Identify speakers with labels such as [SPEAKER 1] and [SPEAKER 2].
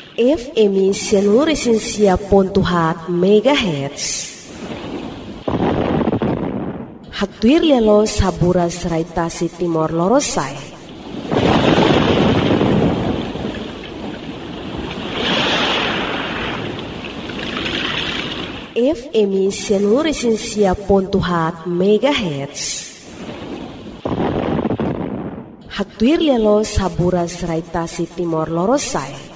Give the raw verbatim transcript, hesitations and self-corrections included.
[SPEAKER 1] F M Seluruh Pontuhat Megahertz. Hatuir lelo sabura serai tasi Timor Lorosai. F M Seluruh Pontuhat Megahertz. Hatuir lelo sabura serai tasi Timor Lorosai.